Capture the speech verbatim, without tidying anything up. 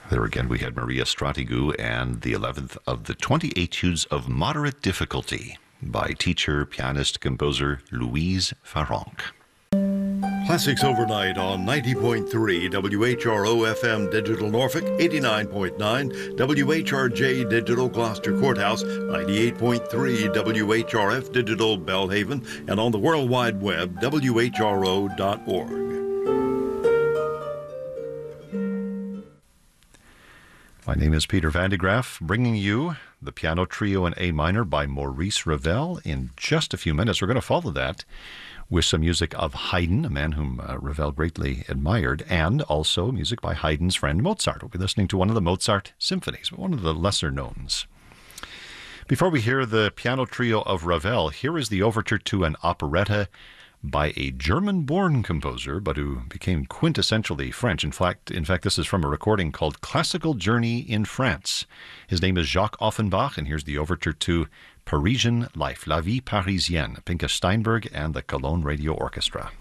There again, we had Maria Stratigou and the eleventh of the twenty Etudes of Moderate Difficulty by teacher, pianist, composer Louise Farronc. Classics Overnight on ninety point three W H R O F M Digital Norfolk, eighty-nine point nine W H R J Digital Gloucester Courthouse, ninety-eight point three W H R F Digital Belhaven, and on the World Wide Web, W H R O dot org. My name is Peter Van de Graaf, bringing you the piano trio in A minor by Maurice Ravel. In just a few minutes, we're going to follow that with some music of Haydn, a man whom uh, Ravel greatly admired, and also music by Haydn's friend Mozart. We'll be listening to one of the Mozart symphonies, one of the lesser knowns. Before we hear the piano trio of Ravel, here is the overture to an operetta by a German-born composer, but who became quintessentially French. In fact, in fact, this is from a recording called Classical Journey in France. His name is Jacques Offenbach, and here's the overture to Parisian Life, La Vie Parisienne, Pinka Steinberg and the Cologne Radio Orchestra.